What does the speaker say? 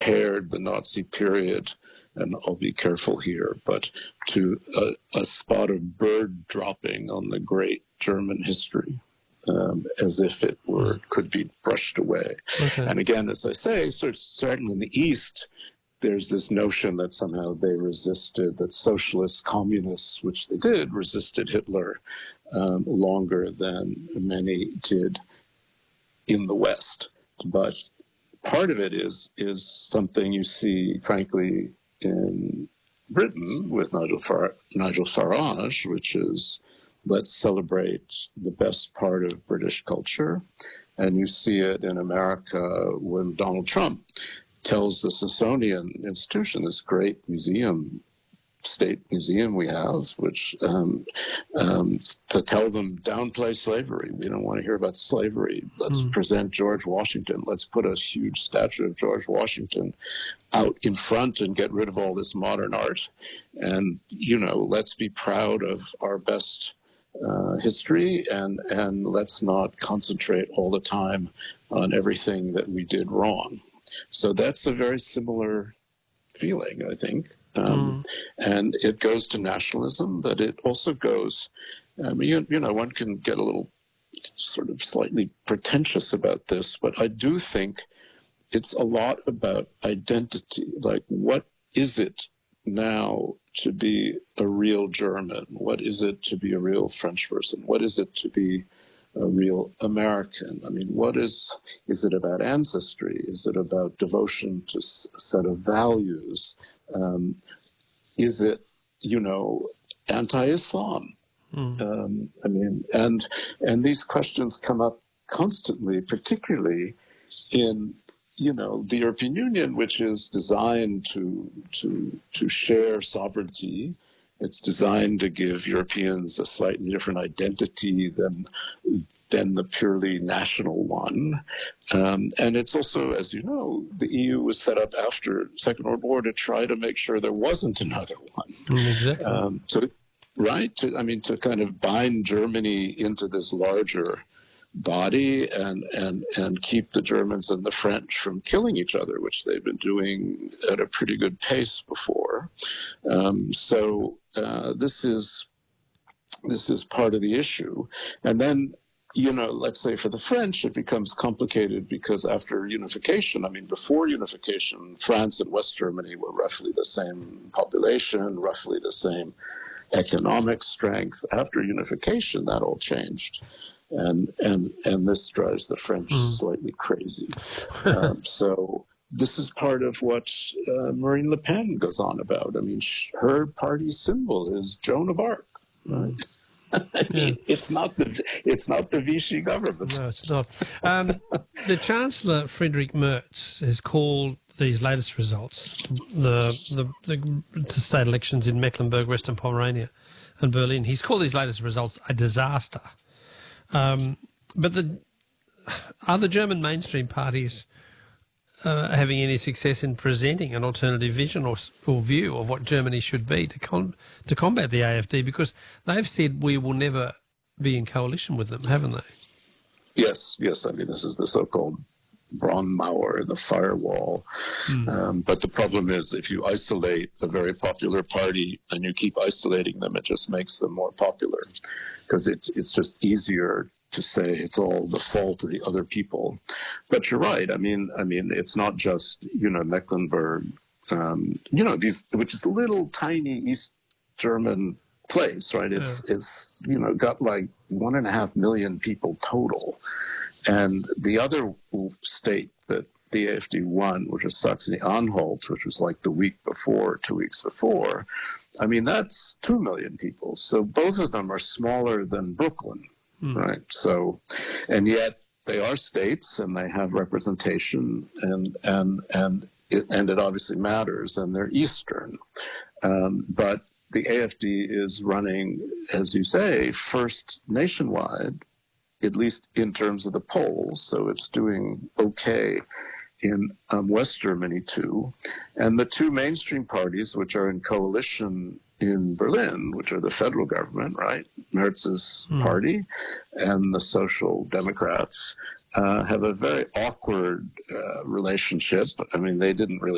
compared the Nazi period, and I'll be careful here, but to a spot of bird dropping on the great German history, as if it could be brushed away. Okay. And again, as I say, certainly in the East, there's this notion that somehow they resisted, that socialists, communists, which they did, resisted Hitler longer than many did in the West. But part of it is something you see, frankly, in Britain with Nigel Farage, which is, let's celebrate the best part of British culture. And you see it in America when Donald Trump tells the Smithsonian Institution, this great museum, state museum we have, which to tell them, downplay slavery. We don't want to hear about slavery. Let's present George Washington. Let's put a huge statue of George Washington out in front and get rid of all this modern art. And, let's be proud of our best history, and let's not concentrate all the time on everything that we did wrong. So that's a very similar feeling, I think. And it goes to nationalism, but it also goes, one can get a little sort of slightly pretentious about this, but I do think it's a lot about identity. Like, what is it now to be a real German? What is it to be a real French person? What is it to be a real American? I mean, is it about ancestry? Is it about devotion to a set of values? Is it, anti-Islam? And these questions come up constantly, particularly in, the European Union, which is designed to share sovereignty. It's designed to give Europeans a slightly different identity than the purely national one. And it's also, as you know, the EU was set up after Second World War to try to make sure there wasn't another one. Exactly. To kind of bind Germany into this larger body and keep the Germans and the French from killing each other, which they've been doing at a pretty good pace before. This is part of the issue. And then, let's say for the French, it becomes complicated because after unification, before unification, France and West Germany were roughly the same population, roughly the same economic strength. After unification, that all changed. And this drives the French slightly crazy. So this is part of what Marine Le Pen goes on about. Her party symbol is Joan of Arc. Right? It's not the Vichy government. No, it's not. The Chancellor, Friedrich Merz, has called these latest results, the state elections in Mecklenburg, Western Pomerania and Berlin, he's called these latest results a disaster. But are the German mainstream parties having any success in presenting an alternative vision or view of what Germany should be to combat the AfD? Because they've said we will never be in coalition with them, haven't they? Yes. This is the so-called Braun Mauer, the firewall. But the problem is, if you isolate a very popular party and you keep isolating them, it just makes them more popular, because it's just easier to say it's all the fault of the other people. But you're right. It's not just, Mecklenburg, which is a little tiny East German place, right? It's got like 1.5 million people total. And the other state that the AfD won, which was Saxony-Anhalt, which was like 2 weeks before, that's 2 million people. So both of them are smaller than Brooklyn, right? So, and yet they are states and they have representation, and it obviously matters, and they're Eastern. But the AfD is running, as you say, first nationwide, at least in terms of the polls. So it's doing okay in West Germany too. And the two mainstream parties, which are in coalition in Berlin, which are the federal government, right? Merz's party and the Social Democrats, have a very awkward relationship. They didn't really